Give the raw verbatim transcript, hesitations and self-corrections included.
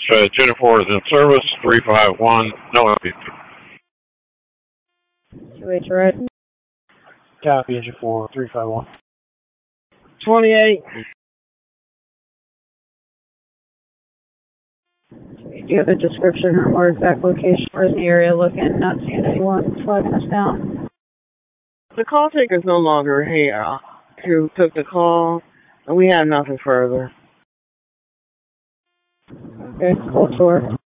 Uh, Jennifer is in service, three five one, no M P three. Two H right. Copy, engine four, three five one. twenty-eight. Do you have a description or exact location or in the area looking, not seeing anyone flagging us down? The call taker is no longer here. Who took the call, and we have nothing further. Okay, cool tour.